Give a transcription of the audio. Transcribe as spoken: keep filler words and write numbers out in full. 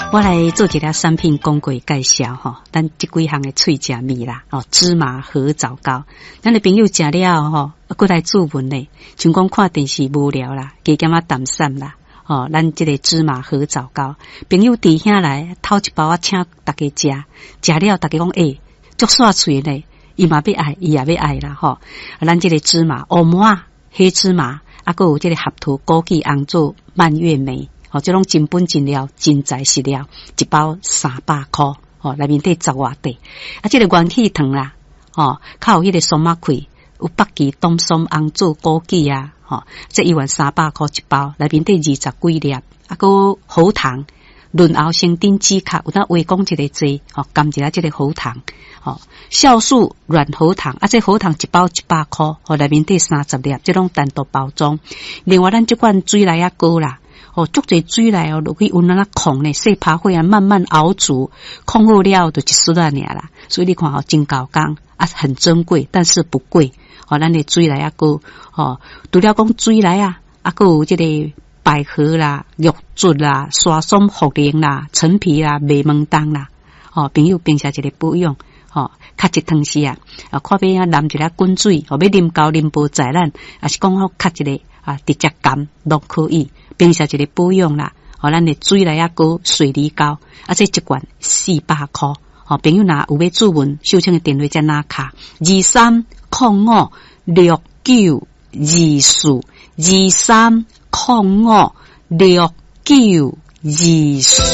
我来做一个产品广告介绍吼，咱这几项的脆食米啦，哦，芝麻合枣糕，咱的朋友食了吼，过来注文咧，像讲看电视无聊啦，加减啊淡散啦，哦，咱这个芝麻合枣糕，朋友弟兄来偷一包啊，请大家食，食了大家讲诶，足煞脆咧，伊嘛要爱，伊也要爱啦吼，咱这个芝麻黑麻、黑芝麻，啊，还有这个合土、枸杞、红枣、蔓越莓。哦，这种真本真料、真材实料，一包三百块，哦，内面底十外块。啊，这个元气糖啦，哦，靠有迄个松仔块，有北芪、冬松、红枣、枸杞啊，哦，这一碗三百块一包，内面底二十几粒，啊，个喉糖，润喉生丁止咳，有当话讲一个字，哦，甘一下这个喉糖，哦，酵素软喉糖，啊，这喉糖一包一百块，哦，内面底三十粒，这种单独包装。另外，咱这款水来啊膏啦。哦，足侪水来哦，落去温那控呢，细拍火啊，慢慢熬煮，控好了就一丝啊尔啦。所以你看哦，真高工啊，很珍贵，但是不贵。哦，咱的水来啊个哦，除了讲水来啊，啊个有这个百合啦、玉竹啦、沙松、茯苓啦、陈皮啦、麦门冬啦。哦，朋友平时一个保养，哦，较一汤时啊，啊，看要啊淋一粒滚水，哦，要啉高啉无在咱，啊是讲好较一个啊，直接干都可以。平时一个保养啦，哦，咱的水来啊个水梨膏，啊，这一罐四百块，哦，朋友若有要注文，收请的电话在哪卡？二三零五六九二四，二三零五六九二四。